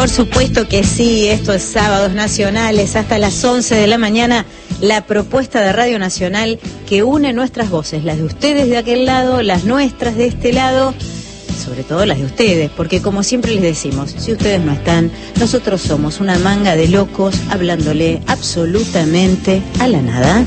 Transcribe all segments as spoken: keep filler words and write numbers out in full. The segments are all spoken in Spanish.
Por supuesto que sí, esto es Sábados Nacionales, hasta las once de la mañana, la propuesta de Radio Nacional que une nuestras voces, las de ustedes de aquel lado, las nuestras de este lado, sobre todo las de ustedes, porque como siempre les decimos, si ustedes no están, nosotros somos una manga de locos hablándole absolutamente a la nada.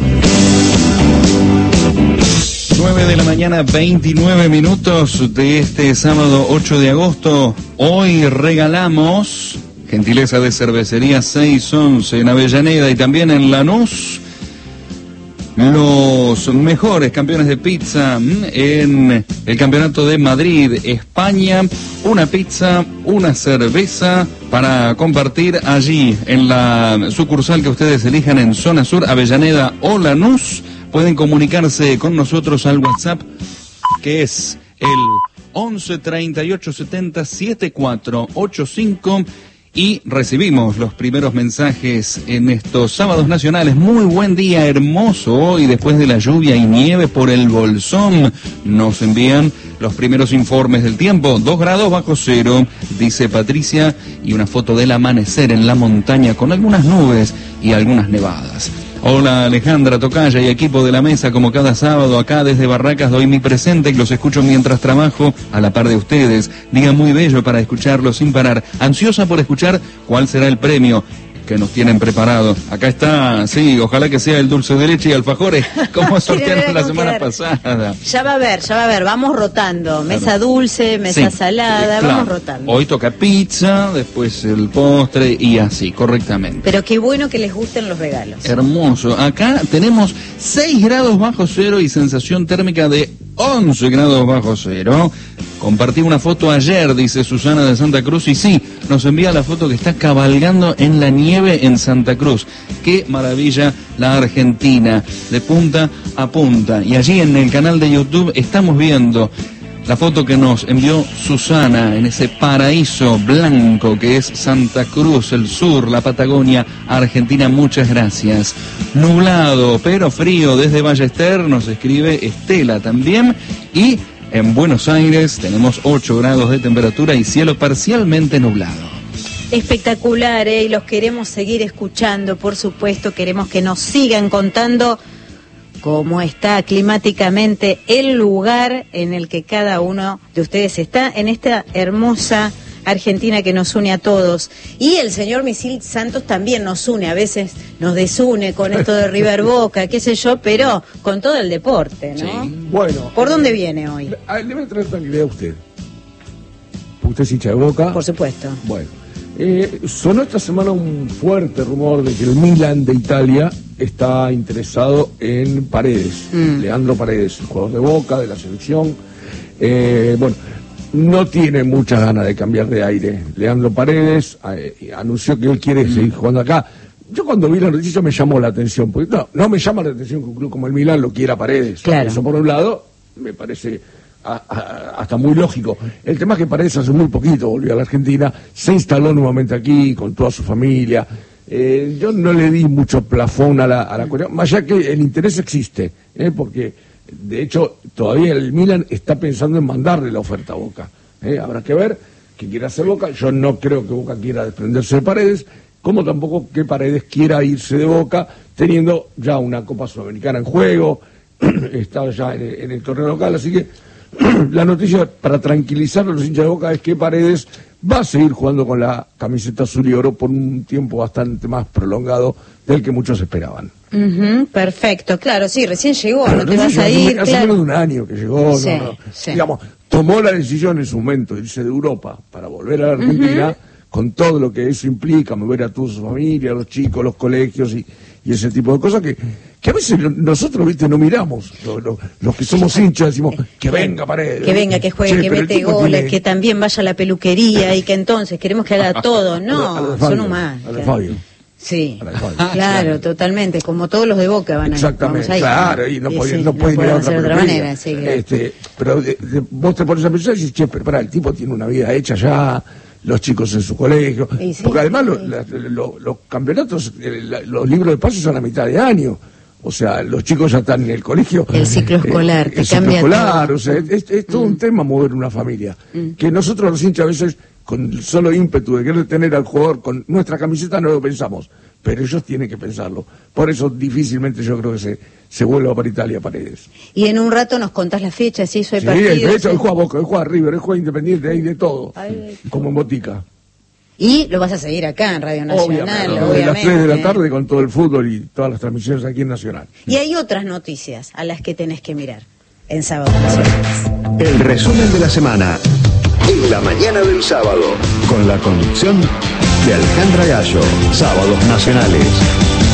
nueve de la mañana, veintinueve minutos de este sábado ocho de agosto. Hoy regalamos, gentileza de Cervecería seis once en Avellaneda y también en Lanús, los mejores campeones de pizza en el Campeonato de Madrid, España. Una pizza, una cerveza para compartir allí en la sucursal que ustedes elijan en Zona Sur, Avellaneda o Lanús. Pueden comunicarse con nosotros al WhatsApp, que es el once treinta y ocho setenta setenta y cuatro ochenta y cinco, y recibimos los primeros mensajes en estos sábados nacionales. Muy buen día, hermoso hoy, después de la lluvia y nieve por el Bolsón. Nos envían los primeros informes del tiempo, dos grados bajo cero, dice Patricia, y una foto del amanecer en la montaña con algunas nubes y algunas nevadas. Hola Alejandra, tocaya y equipo de la mesa, como cada sábado acá desde Barracas doy mi presente y los escucho mientras trabajo a la par de ustedes. Día muy bello para escucharlos sin parar, ansiosa por escuchar cuál será el premio que nos tienen preparado. Acá está, sí, ojalá que sea el dulce de leche y alfajores, como sortearon la semana pasada. Ya va a ver, ya va a ver, vamos rotando, mesa dulce, mesa sí, salada, claro. Vamos rotando. Hoy toca pizza, después el postre y así, correctamente. Pero qué bueno que les gusten los regalos. Hermoso. Acá tenemos seis grados bajo cero y sensación térmica de once grados bajo cero. Compartí una foto ayer, dice Susana de Santa Cruz, y sí, nos envía la foto que está cabalgando en la nieve en Santa Cruz. Qué maravilla la Argentina, de punta a punta. Y allí en el canal de YouTube estamos viendo la foto que nos envió Susana en ese paraíso blanco que es Santa Cruz, el sur, la Patagonia Argentina. Muchas gracias. Nublado, pero frío desde Ballester, nos escribe Estela también. Y en Buenos Aires tenemos ocho grados de temperatura y cielo parcialmente nublado. Espectacular, ¿eh? Y los queremos seguir escuchando, por supuesto, queremos que nos sigan contando cómo está climáticamente el lugar en el que cada uno de ustedes está, en esta hermosa Argentina que nos une a todos. Y el señor Misil Santos también nos une, a veces nos desune con esto de River Boca, qué sé yo, pero con todo el deporte, ¿no? Sí. Bueno. ¿Por dónde viene hoy? Le, le voy a traer tranquilidad a usted. ¿Usted es hincha de Boca? Por supuesto. Bueno. Eh, sonó esta semana un fuerte rumor de que el Milan de Italia está interesado en Paredes, mm. Leandro Paredes, el jugador de Boca, de la selección. Eh, bueno, no tiene muchas ganas de cambiar de aire. Leandro Paredes eh, anunció que él quiere mm. seguir jugando acá. Yo cuando vi la noticia me llamó la atención, porque no, no me llama la atención que un club como el Milan lo quiera Paredes. Claro. Eso por un lado me parece a, a, hasta muy lógico. El tema es que Paredes hace muy poquito volvió a la Argentina, se instaló nuevamente aquí con toda su familia. Eh, yo no le di mucho plafón a la, a la cuestión, más allá que el interés existe, eh, porque de hecho todavía el Milan está pensando en mandarle la oferta a Boca. Eh, habrá que ver qué quiere hacer Boca. Yo no creo que Boca quiera desprenderse de Paredes, como tampoco que Paredes quiera irse de Boca, teniendo ya una Copa Sudamericana en juego, está ya en el, en el torneo local, así que la noticia para tranquilizar a los hinchas de Boca es que Paredes va a seguir jugando con la camiseta azul y oro por un tiempo bastante más prolongado del que muchos esperaban. Uh-huh, perfecto, claro, sí, recién llegó, no te vas a ir. Hace claro. menos de un año que llegó, sí, no, no. Sí. Digamos, tomó la decisión en su momento de irse de Europa para volver a la Argentina, uh-huh. con todo lo que eso implica, mover a toda su familia, a los chicos, los colegios y, y ese tipo de cosas que, que a veces nosotros, viste, no miramos. Los, los, los que somos hinchas decimos, que venga Paredes. Que venga, que juegue, che, que mete goles, tiene... que también vaya a la peluquería y que entonces queremos que haga todo. No, a la, a la son humanos. A la Fabio. Sí, claro, claro, totalmente, como todos los de Boca van a exactamente, ahí, claro, y no sí, pueden sí, no no pueden ir a hacer de otra manera, sí, claro. este, pero de, de, vos te pones a pensar y dices, che, pero pará, el tipo tiene una vida hecha ya, los chicos en su colegio, sí, porque además sí. los, los, los, los campeonatos, los libros de pases son a mitad de año. O sea, los chicos ya están en el colegio. El ciclo escolar, eh, te el cambia ciclo escolar, todo. O sea, es, es todo mm. un tema mover una familia. Mm. Que nosotros los hinchas a veces con el solo ímpetu de querer tener al jugador con nuestra camiseta, no lo pensamos, pero ellos tienen que pensarlo. Por eso difícilmente yo creo que se, se vuelva para Italia Paredes. Y en un rato nos contás la fecha, si eso hay Sí, partidos. de hecho, ¿eh? él juega Boca, él juega River, él juega Independiente, hay de todo, Ay. como en Botica. Y lo vas a seguir acá en Radio Nacional, Obviamente, obviamente. de las tres de la tarde con todo el fútbol y todas las transmisiones aquí en Nacional. Y hay otras noticias a las que tenés que mirar en Sábados Nacionales. El resumen de la semana en la mañana del sábado, con la conducción de Alejandra Gallo. Sábados Nacionales.